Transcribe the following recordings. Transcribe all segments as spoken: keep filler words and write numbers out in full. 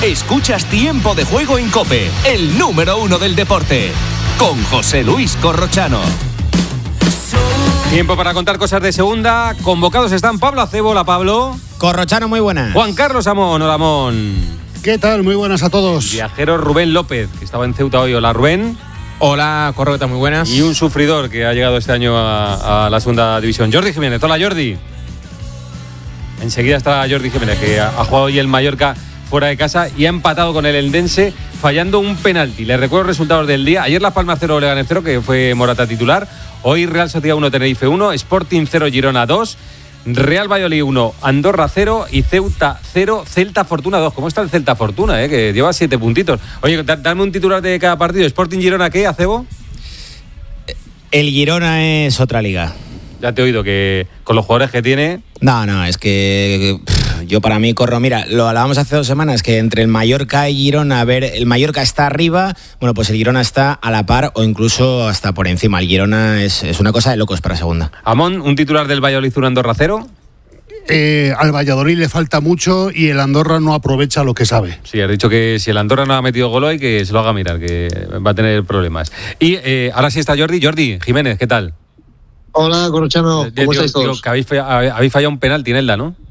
Escuchas Tiempo de Juego en COPE, el número uno del deporte, con José Luis Corrochano. Tiempo para contar cosas de segunda. Convocados están Pablo Acebo. Hola, Pablo. Corrochano, muy buenas. Juan Carlos Amón. Hola, Amón. ¿Qué tal? Muy buenas a todos. Viajero Rubén López, que estaba en Ceuta hoy. Hola, Rubén. Hola, Corrota, muy buenas. Y un sufridor que ha llegado este año a, a la segunda división, Jordi Jiménez. Hola, Jordi. Enseguida está Jordi Jiménez, que ha, ha jugado hoy el Mallorca fuera de casa y ha empatado con el Eldense fallando un penalti. Les recuerdo los resultados del día. Ayer Las Palmas cero, Leganés cero, que fue Morata titular. Hoy Real Sociedad uno, Tenerife uno, Sporting cero, Girona dos, Real Valladolid uno, Andorra cero y Ceuta cero, Celta Fortuna dos. ¿Cómo está el Celta Fortuna, eh? Que lleva siete puntitos? Oye, dame un titular de cada partido. Sporting Girona, ¿qué, Acebo? El Girona es otra liga. Ya te he oído que con los jugadores que tiene... No, no, es que pff, yo para mí corro... Mira, lo hablábamos hace dos semanas, que entre el Mallorca y Girona, a ver, el Mallorca está arriba, bueno, pues el Girona está a la par o incluso hasta por encima. El Girona es, es una cosa de locos para segunda. Amón, un titular del Valladolid uno, Andorra cero. Eh, al Valladolid le falta mucho y el Andorra no aprovecha lo que sabe. Sí, has dicho que si el Andorra no ha metido gol hoy, que se lo haga mirar, que va a tener problemas. Y eh, ahora sí está Jordi. Jordi Jiménez, ¿qué tal? Hola, Corrochano, ¿cómo digo, estáis todos? Digo, que habéis, habéis fallado un penalti en Elda, ¿no?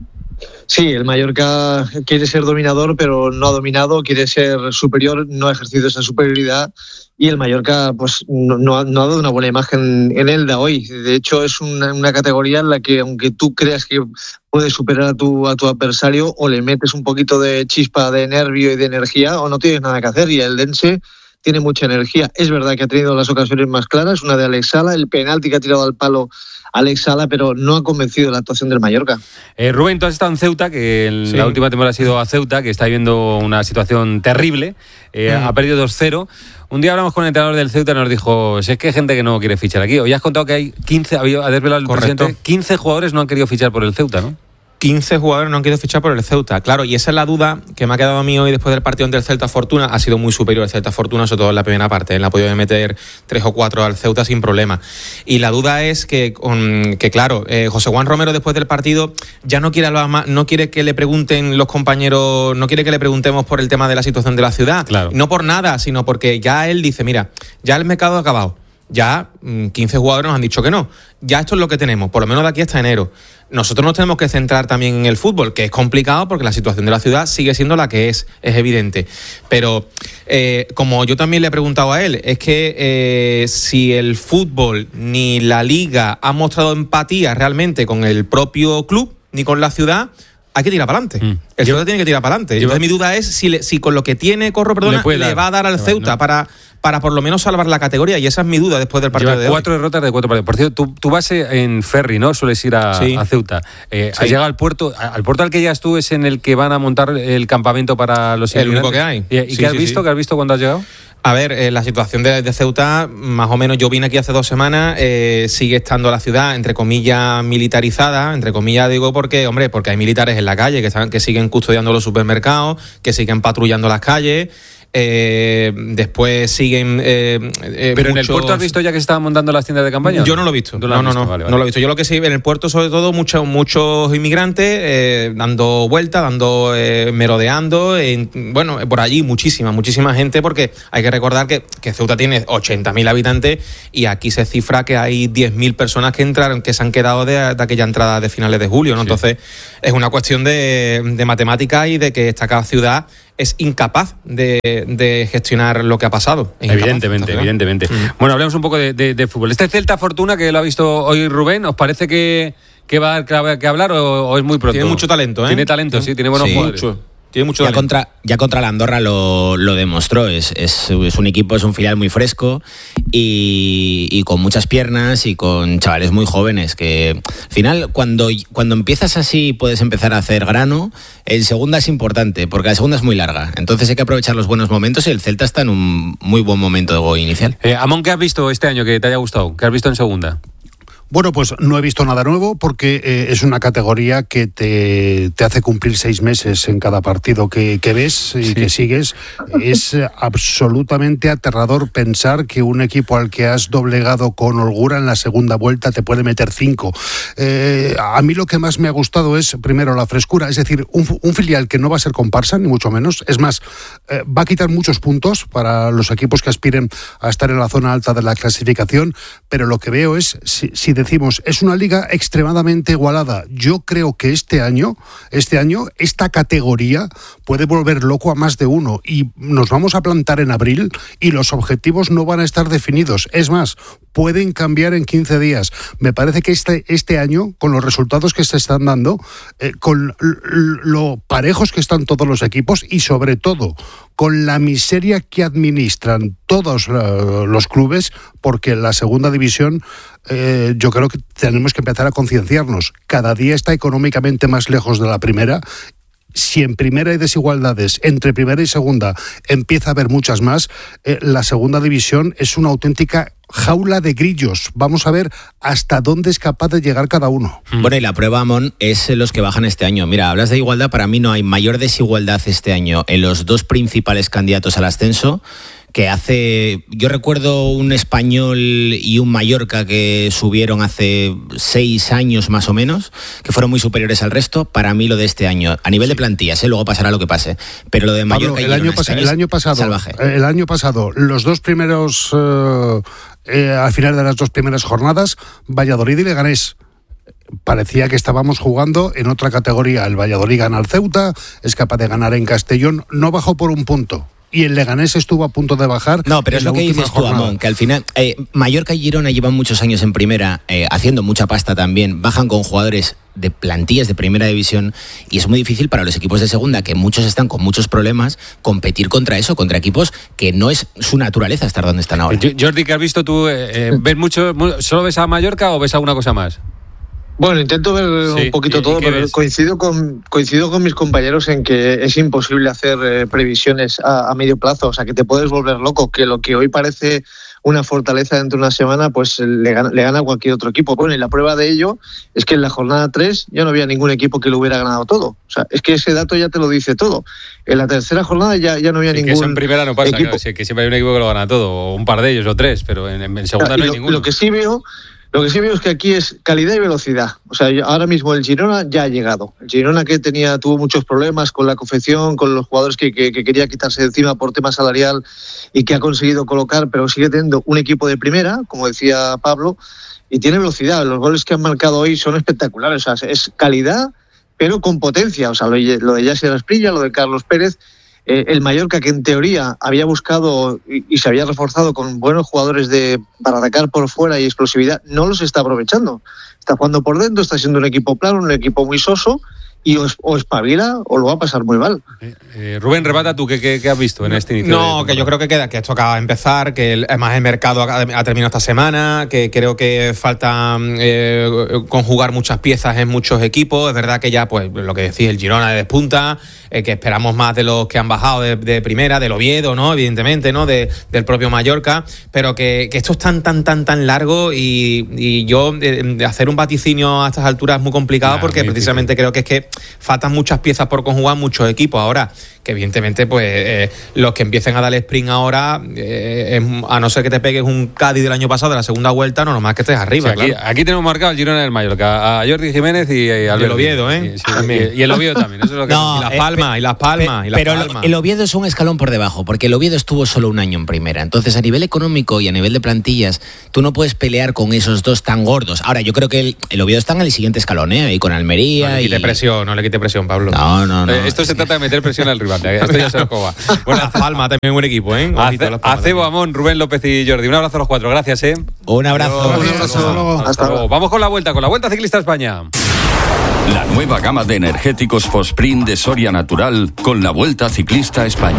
Sí, el Mallorca quiere ser dominador, pero no ha dominado, quiere ser superior, no ha ejercido esa superioridad, y el Mallorca pues no, no, ha, no ha dado una buena imagen en Elda hoy. De hecho, es una, una categoría en la que, aunque tú creas que puedes superar a tu, a tu adversario, o le metes un poquito de chispa de nervio y de energía, o no tienes nada que hacer, y el Dense tiene mucha energía. Es verdad que ha tenido las ocasiones más claras, una de Alex Sala, el penalti que ha tirado al palo Alex Sala, pero no ha convencido la actuación del Mallorca. Eh, Rubén, tú has estado en Ceuta, que en sí. la última temporada ha sido a Ceuta, que está viviendo una situación terrible, eh, mm. ha perdido dos cero. Un día hablamos con el entrenador del Ceuta y nos dijo, si es que hay gente que no quiere fichar aquí. Hoy has contado que hay quince, ha desvelado el Correcto. presidente, quince jugadores no han querido fichar por el Ceuta, ¿no? quince jugadores no han querido fichar por el Ceuta, claro, y esa es la duda que me ha quedado a mí hoy después del partido ante el Celta Fortuna. Ha sido muy superior el Celta Fortuna, sobre todo en la primera parte. Él ha podido meter tres o cuatro al Ceuta sin problema. Y la duda es que, con, que claro, eh, José Juan Romero después del partido ya no quiere, no quiere que le pregunten los compañeros, no quiere que le preguntemos por el tema de la situación de la ciudad. Claro. No por nada, sino porque ya él dice, mira, ya el mercado ha acabado. Ya quince jugadores nos han dicho que no. Ya esto es lo que tenemos, por lo menos de aquí hasta enero. Nosotros nos tenemos que centrar también en el fútbol, que es complicado porque la situación de la ciudad sigue siendo la que es, es evidente. Pero eh, como yo también le he preguntado a él, es que eh, si el fútbol ni la liga ha mostrado empatía realmente con el propio club ni con la ciudad, hay que tirar para adelante. Mm. El Ceuta tiene que tirar para adelante. Entonces mi duda es si, le, si con lo que tiene Corro, perdona, le, le va a dar al Ceuta no. para... para por lo menos salvar la categoría, y esa es mi duda después del partido Lleva de cuatro hoy. derrotas de cuatro partidos. Por cierto, tú, tú vas en ferry, ¿no? Sueles ir a, sí. a Ceuta. Eh, sí. ¿Has llegado al puerto? ¿Al puerto al que llegas tú es en el que van a montar el campamento para los el único que hay? ¿Y, y sí, qué has sí, visto? Sí. ¿Qué has visto cuando has llegado? A ver, eh, la situación de, de Ceuta, más o menos, yo vine aquí hace dos semanas, eh, sigue estando la ciudad, entre comillas, militarizada, entre comillas digo porque, hombre, porque hay militares en la calle que, están, que siguen custodiando los supermercados, que siguen patrullando las calles. Eh, después siguen eh, eh, pero muchos... en el puerto has visto ya que se estaban montando las tiendas de campaña. Yo no lo he visto, no, no, no, visto? no, Vale, vale. no lo he visto. Yo lo que sí, en el puerto sobre todo muchos muchos inmigrantes eh, dando vueltas, dando eh, merodeando, eh, bueno, por allí muchísima, muchísima gente, porque hay que recordar que, que Ceuta tiene ochenta mil habitantes y aquí se cifra que hay diez mil personas que entraron, que se han quedado de, de aquella entrada de finales de julio, ¿no? Sí. Entonces es una cuestión de, de matemática y de que esta cada ciudad es incapaz de, de gestionar lo que ha pasado. Evidentemente, evidentemente. Mm. Bueno, hablemos un poco de, de, de fútbol. Este Celta Fortuna, que lo ha visto hoy Rubén, ¿os parece que, que va a que, que hablar o, o es muy pronto? Tiene mucho talento, ¿eh? Tiene talento, sí, sí tiene buenos sí, jugadores. Mucho. Tiene mucho ya, contra, ya contra la Andorra lo, lo demostró. Es, es, es un equipo, es un filial muy fresco y, y con muchas piernas y con chavales muy jóvenes que al final cuando, cuando empiezas así puedes empezar a hacer grano. En segunda es importante porque la segunda es muy larga, entonces hay que aprovechar los buenos momentos y el Celta está en un muy buen momento inicial. eh, Amón, ¿qué has visto este año que te haya gustado? ¿Qué has visto en segunda? Bueno, pues no he visto nada nuevo porque eh, es una categoría que te, te hace cumplir seis meses en cada partido que, que ves y sí. que sigues. Es absolutamente aterrador pensar que un equipo al que has doblegado con holgura en la segunda vuelta te puede meter cinco. Eh, a mí lo que más me ha gustado es, primero, la frescura. Es decir, un, un filial que no va a ser comparsa, ni mucho menos. Es más, eh, va a quitar muchos puntos para los equipos que aspiren a estar en la zona alta de la clasificación, pero lo que veo es, si, si decimos, es una liga extremadamente igualada. Yo creo que este año, este año, esta categoría puede volver loco a más de uno y nos vamos a plantar en abril y los objetivos no van a estar definidos. Es más, pueden cambiar en quince días. Me parece que este, este año, con los resultados que se están dando, eh, con lo parejos que están todos los equipos y sobre todo con la miseria que administran todos uh, los clubes, porque la segunda división eh, yo creo que tenemos que empezar a concienciarnos. Cada día está económicamente más lejos de la primera. Si en primera hay desigualdades, entre primera y segunda empieza a haber muchas más, eh, la segunda división es una auténtica jaula de grillos. Vamos a ver hasta dónde es capaz de llegar cada uno. Bueno, y la prueba, Amón, es los que bajan este año. Mira, hablas de igualdad, para mí no hay mayor desigualdad este año en los dos principales candidatos al ascenso, que hace, yo recuerdo un Español y un Mallorca que subieron hace seis años más o menos, que fueron muy superiores al resto. Para mí lo de este año, a nivel de plantillas, ¿eh? Luego pasará lo que pase, pero lo de Mallorca Pablo, y el, año pas- el año pasado, salvaje. El año pasado, los dos primeros, eh, eh, al final de las dos primeras jornadas, Valladolid y Leganés. Parecía que estábamos jugando en otra categoría. El Valladolid gana al Ceuta, es capaz de ganar en Castellón, no bajó por un punto. Y el Leganés estuvo a punto de bajar. No, pero es lo que dices tú, Amón, que al final eh, Mallorca y Girona llevan muchos años en primera, eh, haciendo mucha pasta también, bajan con jugadores de plantillas de primera división y es muy difícil para los equipos de segunda, que muchos están con muchos problemas, competir contra eso, contra equipos que no es su naturaleza estar donde están ahora. Jordi, ¿qué has visto tú? Eh, ¿Ves mucho, solo ves a Mallorca o ves alguna cosa más? Bueno, intento ver sí, un poquito ¿y, todo, y pero coincido con, coincido con mis compañeros en que es imposible hacer eh, previsiones a, a medio plazo, o sea, que te puedes volver loco, que lo que hoy parece una fortaleza dentro de una semana, pues le gana, le gana a cualquier otro equipo. Bueno, y la prueba de ello es que en la jornada tres ya no había ningún equipo que lo hubiera ganado todo. O sea, es que ese dato ya te lo dice todo. En la tercera jornada ya, ya no había sí, ningún que eso en primera no pasa, equipo. Claro, sí, que siempre hay un equipo que lo gana todo, o un par de ellos, o tres, pero en, en segunda claro, no hay lo, ninguno. Lo que sí veo... Lo que sí veo es que aquí es calidad y velocidad. O sea, ahora mismo el Girona ya ha llegado. El Girona que tenía tuvo muchos problemas con la confección, con los jugadores que, que, que quería quitarse de encima por tema salarial y que ha conseguido colocar, pero sigue teniendo un equipo de primera, como decía Pablo, y tiene velocidad. Los goles que han marcado hoy son espectaculares. O sea, es calidad, pero con potencia. O sea, lo, lo de Yasser Asprilla, lo de Carlos Pérez. Eh, el Mallorca, que en teoría había buscado y, y se había reforzado con buenos jugadores de para atacar por fuera y explosividad, no los está aprovechando. Está jugando por dentro, está siendo un equipo plano, un equipo muy soso, y o, o espabila o lo va a pasar muy mal. Eh, eh, Rubén, rebata tú, ¿qué, qué, qué has visto en este inicio? No, que yo creo que queda, que esto acaba de empezar, que el, además el mercado ha, ha terminado esta semana, que creo que falta eh, conjugar muchas piezas en muchos equipos. Es verdad que ya, pues, lo que decís, el Girona de despunta, eh, que esperamos más de los que han bajado de, de primera, del Oviedo, ¿no? Evidentemente, ¿no? De, del propio Mallorca, pero que, que esto es tan, tan, tan, tan largo y, y yo eh, de hacer un vaticinio a estas alturas es muy complicado, nah, porque muy precisamente difícil. Creo que es que faltan muchas piezas por conjugar, muchos equipos ahora, que evidentemente pues eh, los que empiecen a darle sprint ahora, eh, es, a no ser que te pegues un Cádiz del año pasado de la segunda vuelta, no nomás que estés arriba. Sí, aquí, claro. Aquí tenemos marcado el Girona y el Mallorca, a Jordi Jiménez y, y Alberto. Y el Oviedo, ¿eh? Y, sí, y, y el Oviedo también. Eso es lo que no, y Las eh, Palmas, pe, y Las Palmas, pe, y Las Pero Palmas. el Oviedo es un escalón por debajo, porque el Oviedo estuvo solo un año en primera. Entonces, a nivel económico y a nivel de plantillas, tú no puedes pelear con esos dos tan gordos. Ahora, yo creo que el, el Oviedo está en el siguiente escalón, ¿eh? Ahí con Almería. No le quite y... presión, no le quite presión, Pablo. No, no, no. Eh, esto se trata de meter presión al rival. Esto ya se lo coba. Bueno, Las Palmas también buen equipo, ¿eh? Acebo, Amón, Rubén López y Jordi. Un abrazo a los cuatro. Gracias, ¿eh? Un abrazo. Un abrazo. Hasta luego. Hasta Hasta luego. Vamos con la vuelta, con la Vuelta Ciclista a España. La nueva gama de energéticos Fosprint de Soria Natural con la Vuelta Ciclista a España.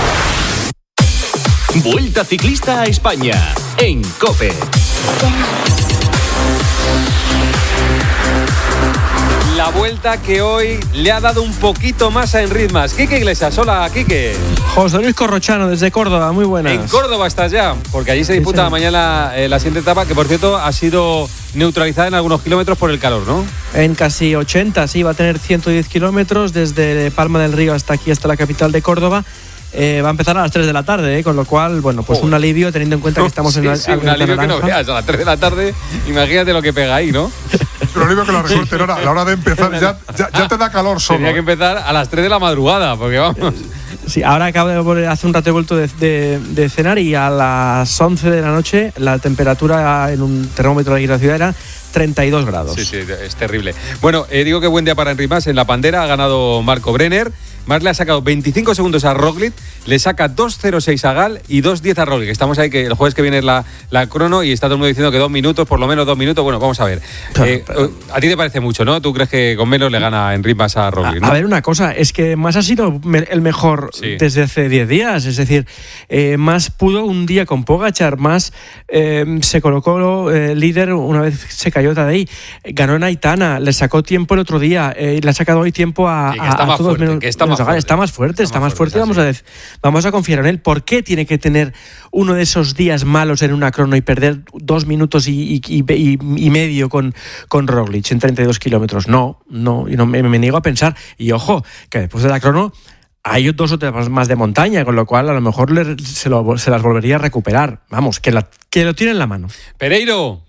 Vuelta Ciclista a España en COPE. la vuelta que hoy le ha dado un poquito más a Enritmas. Quique Iglesias, hola Quique. José Luis Corrochano desde Córdoba, muy buenas. En Córdoba estás ya, porque allí se disputa sí, sí. mañana eh, la siguiente etapa, que por cierto ha sido neutralizada en algunos kilómetros por el calor, ¿no? En casi ochenta, sí, va a tener ciento diez kilómetros desde Palma del Río hasta aquí, hasta la capital de Córdoba. Eh, va a empezar a las tres de la tarde, eh, con lo cual, bueno, pues oh. un alivio teniendo en cuenta que estamos sí, en la sí, un alivio que no veas a las tres de la tarde, imagínate lo que pega ahí, ¿no? Pero alivio que la recorten ahora, a la hora de empezar ya, ya, ya te da calor solo. Tenía que empezar a las tres de la madrugada, porque vamos. Sí, ahora acabo de volver, hace un rato he vuelto de, de, de cenar y a las once de la noche la temperatura en un termómetro de aquí en la ciudad era treinta y dos grados. Sí, sí, es terrible. Bueno, eh, digo que buen día para Enritmas. En la Pandera ha ganado Marco Brenner. Más le ha sacado veinticinco segundos a Roglic, le saca dos cero seis a Gal y dos diez a Roglic. Estamos ahí, que el jueves que viene es la, la crono y está todo el mundo diciendo que dos minutos, por lo menos dos minutos. Bueno, vamos a ver. Eh, a ti te parece mucho, ¿no? ¿Tú crees que con menos le gana Enritmas a Roglic, ¿no? A ver, una cosa, es que Mas ha sido el mejor sí. desde hace diez días. Es decir, eh, Mas pudo un día con Pogačar, Mas eh, se colocó eh, líder una vez se cayó Tadej, ganó en Aitana, le sacó tiempo el otro día, eh, le ha sacado hoy tiempo a, sí, que está a, más a todos fuerte, menos, que está, más fuerte. está más fuerte, está, está más fuerte, fuerte vamos, a decir, vamos a confiar en él. ¿Por qué tiene que tener uno de esos días malos en una crono y perder dos minutos y, y, y, y medio con, con Roglic en treinta y dos kilómetros? No, no, y no me, me niego a pensar. Y ojo, que después de la crono hay dos o tres más de montaña, con lo cual a lo mejor le, se, lo, se las volvería a recuperar. Vamos, que, la, que lo tiene en la mano. Pereiro.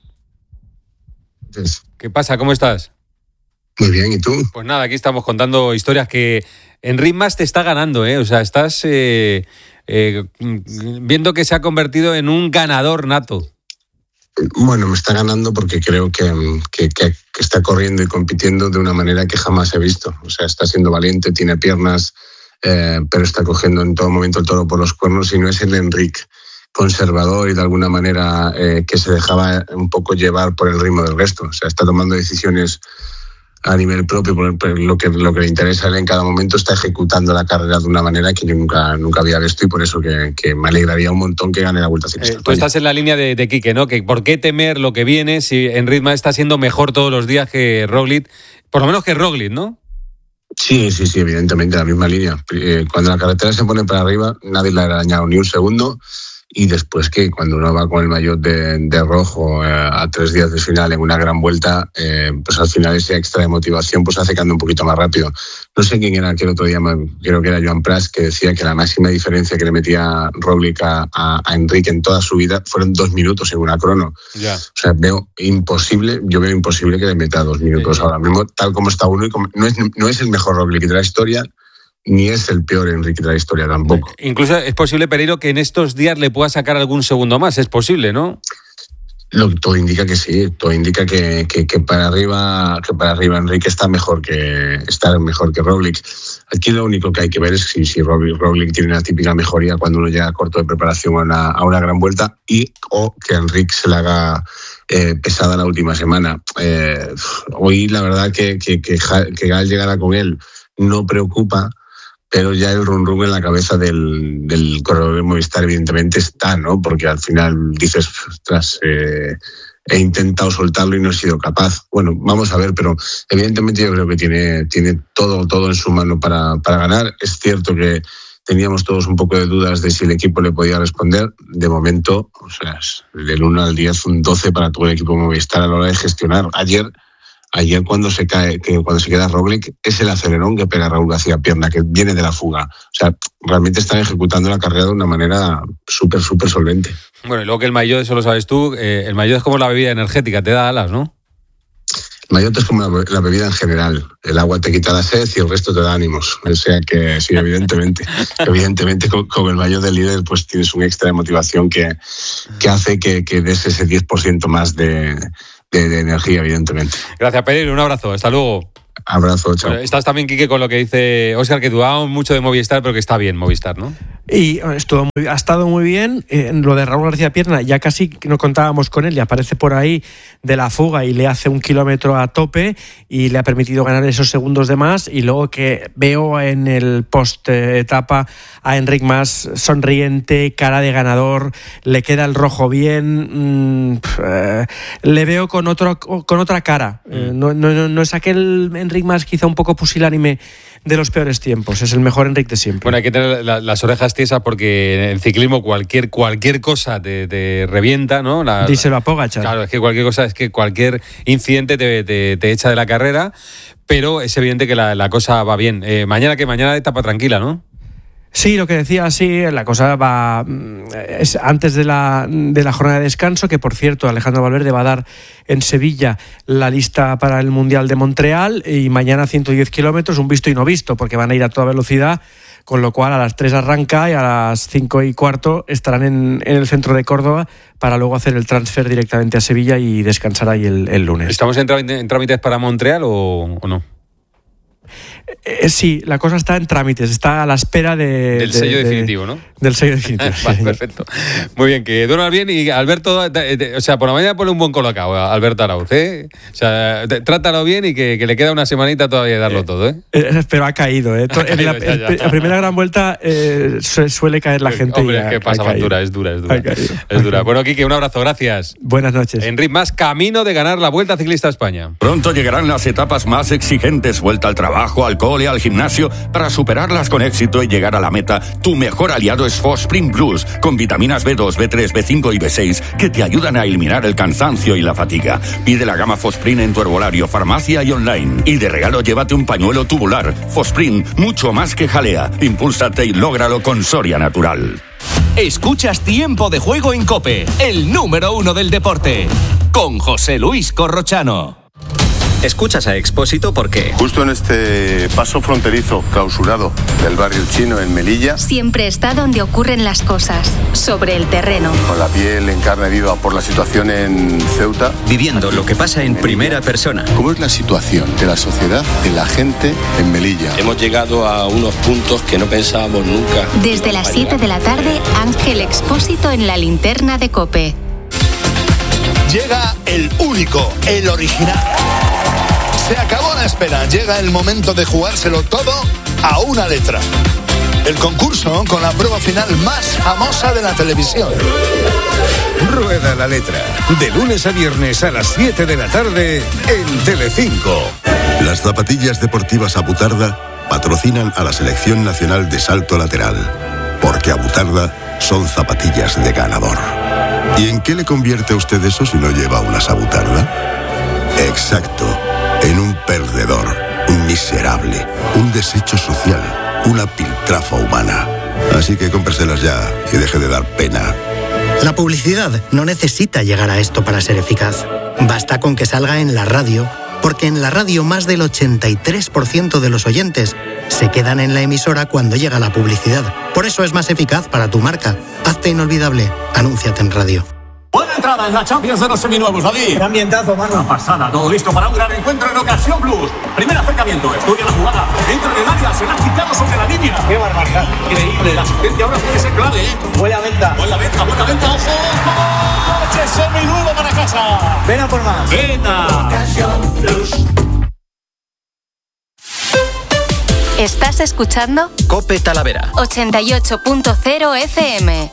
¿Qué pasa? ¿Cómo estás? Muy bien, ¿y tú? Pues nada, aquí estamos contando historias que Enritmas te está ganando, ¿eh? O sea, estás eh, eh, viendo que se ha convertido en un ganador nato. Bueno, me está ganando porque creo que, que, que, que está corriendo y compitiendo de una manera que jamás he visto. O sea, está siendo valiente, tiene piernas, eh, pero está cogiendo en todo momento el toro por los cuernos y no es el Enric conservador y de alguna manera eh, que se dejaba un poco llevar por el ritmo del resto. O sea, está tomando decisiones a nivel propio, por lo que, lo que le interesa en cada momento, está ejecutando la carrera de una manera que yo nunca, nunca había visto y por eso que, que me alegraría un montón que gane la Vuelta Ciclista. Eh, tú estás en la línea de, de Quique, ¿no? Que ¿por qué temer lo que viene si Enritmas está siendo mejor todos los días que Roglic? Por lo menos que Roglic, ¿no? Sí, sí, sí, evidentemente, la misma línea. Cuando la carretera se pone para arriba, nadie le ha arañado ni un segundo. Y después que cuando uno va con el maillot de, de rojo eh, a tres días de final en una gran vuelta, eh, pues al final esa extra de motivación pues hace que ande un poquito más rápido. No sé quién era que el otro día, creo que era Joan Pras, que decía que la máxima diferencia que le metía Roglic a, a, a Enric en toda su vida fueron dos minutos en una crono. Yeah. O sea, veo imposible, yo veo imposible que le meta dos minutos sí. ahora mismo, tal como está uno. Y como, no, es, no es el mejor Roglic de la historia, ni es el peor Enrique de la historia tampoco. Incluso es posible, Pereiro, que en estos días le pueda sacar algún segundo más. Es posible, ¿no? Lo, todo indica que sí. Todo indica que, que, que para arriba, que para arriba Enrique está mejor que está mejor que Roglic. Aquí lo único que hay que ver es si, si Roglic, Roglic tiene una típica mejoría cuando uno llega corto de preparación a una, a una gran vuelta y o que Enrique se le haga eh, pesada la última semana. Eh, hoy la verdad que que, que, que Gal llegara con él no preocupa. Pero ya el run run en la cabeza del, del corredor de Movistar evidentemente está, ¿no? Porque al final dices, ostras, eh, he intentado soltarlo y no he sido capaz. Bueno, vamos a ver, pero evidentemente yo creo que tiene, tiene todo, todo en su mano para, para ganar. Es cierto que teníamos todos un poco de dudas de si el equipo le podía responder. De momento, o sea, del uno al diez, un doce para todo el equipo Movistar a la hora de gestionar. Ayer... Ayer cuando se cae, que cuando se queda Roglic, es el acelerón que pega Raúl García Pierna, que viene de la fuga. O sea, realmente están ejecutando la carrera de una manera súper, súper solvente. Bueno, y luego que el maillot, eso lo sabes tú, eh, el maillot es como la bebida energética, te da alas, ¿no? El maillot es como la, la bebida en general. El agua te quita la sed y el resto te da ánimos. O sea que sí, evidentemente. evidentemente con, con el maillot del líder pues tienes un extra de motivación que, que hace que, que des ese diez por ciento más de... De, de energía, evidentemente. Gracias, Pereiro. Un abrazo. Hasta luego. Abrazo, chao. Bueno, estás también, Quique, con lo que dice Óscar, que dudamos mucho de Movistar, pero que está bien Movistar, ¿no? Y estuvo muy, ha estado muy bien. Eh, lo de Raúl García Pierna, ya casi no contábamos con él, y aparece por ahí de la fuga y le hace un kilómetro a tope y le ha permitido ganar esos segundos de más. Y luego que veo en el post-etapa a Enric Mas sonriente, cara de ganador, le queda el rojo bien, mmm, eh, le veo con, otro, con otra cara. Mm. Eh, no, no, no es aquel Enric Mas quizá un poco pusilánime de los peores tiempos, es el mejor Enric de siempre. Bueno, hay que tener la, las orejas tiesas porque en ciclismo cualquier cualquier cosa te, te revienta, ¿no? La, Díselo a Pogačar. Claro, es que cualquier cosa, es que cualquier incidente te, te, te echa de la carrera, pero es evidente que la, la cosa va bien. Eh, mañana que mañana etapa tranquila, ¿no? Sí, lo que decía, sí, la cosa va es antes de la, de la jornada de descanso, que por cierto Alejandro Valverde va a dar en Sevilla la lista para el Mundial de Montreal, y mañana ciento diez kilómetros, un visto y no visto, porque van a ir a toda velocidad, con lo cual a las tres arranca y a las cinco y cuarto estarán en, en el centro de Córdoba para luego hacer el transfer directamente a Sevilla y descansar ahí el, el lunes. ¿Estamos en, en trámites para Montreal o, o no? Eh, sí, la cosa está en trámites, está a la espera de, del de, sello de, definitivo, ¿no? Del sello definitivo. Vale, sí. Perfecto. Muy bien, que duermas bien y Alberto, o sea, por la mañana ponle un buen colocado a Alberto Arauz, ¿eh? O sea, trátalo bien y que, que le queda una semanita todavía de darlo eh, todo, ¿eh? eh pero ha caído, ¿eh? Ha caído, en la, ya, ya. El, la primera gran vuelta eh, suele caer la gente. Hombre, y es que pasa factura, es dura, es dura. Es dura. Bueno, Quique, un abrazo, gracias. Buenas noches. Enric Mas, camino de ganar la Vuelta Ciclista a España. Pronto llegarán las etapas más exigentes, vuelta al trabajo, al cole, al gimnasio. Para superarlas con éxito y llegar a la meta, tu mejor aliado es Fosprint Plus, con vitaminas B dos, B tres, B cinco y B seis que te ayudan a eliminar el cansancio y la fatiga. Pide la gama Fosprint en tu herbolario, farmacia y online. Y de regalo llévate un pañuelo tubular. Fosprint, mucho más que jalea. Impúlsate y lógralo con Soria Natural. Escuchas Tiempo de Juego en COPE, el número uno del deporte, con José Luis Corrochano. Escuchas a Expósito porque... Justo en este paso fronterizo clausurado del barrio chino en Melilla... Siempre está donde ocurren las cosas, sobre el terreno. Con la piel en carne viva por la situación en Ceuta... Viviendo aquí, lo que pasa en, en primera persona. ¿Cómo es la situación de la sociedad, de la gente en Melilla? Hemos llegado a unos puntos que no pensábamos nunca. Desde las siete de la tarde, Ángel Expósito en la linterna de COPE. Llega el único, el original. Se acabó la espera, llega el momento de jugárselo todo a una letra. El concurso con la prueba final más famosa de la televisión. Rueda la letra, de lunes a viernes a las siete de la tarde en Telecinco. Las zapatillas deportivas Abutarda patrocinan a la Selección Nacional de Salto Lateral, porque Abutarda son zapatillas de ganador. ¿Y en qué le convierte a usted eso si no lleva unas Abutarda? Exacto. En un perdedor, un miserable, un desecho social, una piltrafa humana. Así que cómpreselas ya y deje de dar pena. La publicidad no necesita llegar a esto para ser eficaz. Basta con que salga en la radio, porque en la radio más del ochenta y tres por ciento de los oyentes se quedan en la emisora cuando llega la publicidad. Por eso es más eficaz para tu marca. Hazte inolvidable. Anúnciate en radio. Buena entrada en la Champions de los seminuevos, David. Gran ambientazo, mano. Una pasada, todo listo para un gran encuentro en Ocasión Plus. Primer acercamiento, estudia la jugada. Entra en el área, se la ha quitado sobre la línea. Qué barbaridad. Increíble, la asistencia ahora puede ser clave, ¿eh? Buena venta. Buena venta, buena venta, ojo. ¡Coche seminuevo para casa! Ven a por más. Venta. Ocasión Plus. ¿Estás escuchando? COPE Talavera. ochenta y ocho punto cero F M.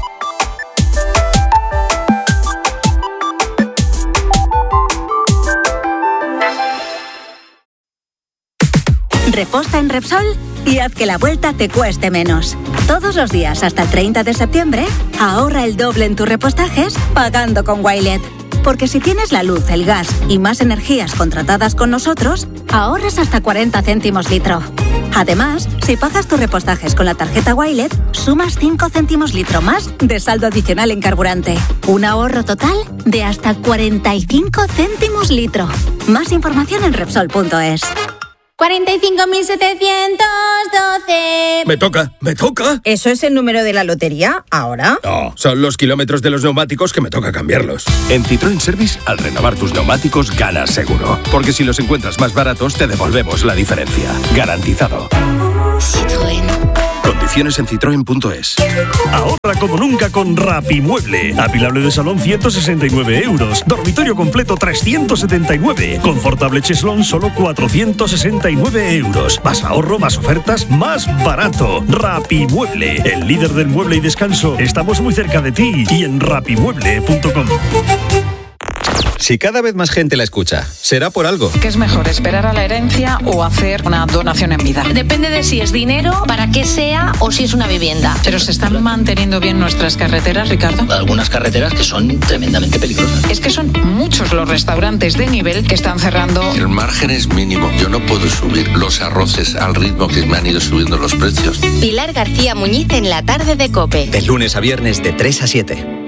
Reposta en Repsol y haz que la vuelta te cueste menos. Todos los días hasta el treinta de septiembre, ahorra el doble en tus repostajes pagando con Wilet. Porque si tienes la luz, el gas y más energías contratadas con nosotros, ahorras hasta cuarenta céntimos litro. Además, si pagas tus repostajes con la tarjeta Wilet, sumas cinco céntimos litro más de saldo adicional en carburante. Un ahorro total de hasta cuarenta y cinco céntimos litro. Más información en Repsol punto es. cuarenta y cinco mil setecientos doce. Me toca, me toca. ¿Eso es el número de la lotería ahora? No, son los kilómetros de los neumáticos que me toca cambiarlos. En Citroën Service, al renovar tus neumáticos, ganas seguro. Porque si los encuentras más baratos, te devolvemos la diferencia. Garantizado. Citroën. Condiciones Condiciones en citroen punto es. Ahorra como nunca con Rapimueble. Apilable de salón ciento sesenta y nueve euros. Dormitorio completo trescientos setenta y nueve. Confortable cheslón solo cuatrocientos sesenta y nueve euros. Más ahorro, más ofertas, más barato. Rapimueble, el líder del mueble y descanso. Estamos muy cerca de ti y en rapimueble punto com. Si cada vez más gente la escucha, será por algo. ¿Qué es mejor, esperar a la herencia o hacer una donación en vida? Depende de si es dinero, para qué sea o si es una vivienda. ¿Pero se están manteniendo bien nuestras carreteras, Ricardo? Algunas carreteras que son tremendamente peligrosas. Es que son muchos los restaurantes de nivel que están cerrando. El margen es mínimo. Yo no puedo subir los arroces al ritmo que me han ido subiendo los precios. Pilar García Muñiz en la tarde de COPE. De lunes a viernes de tres a siete.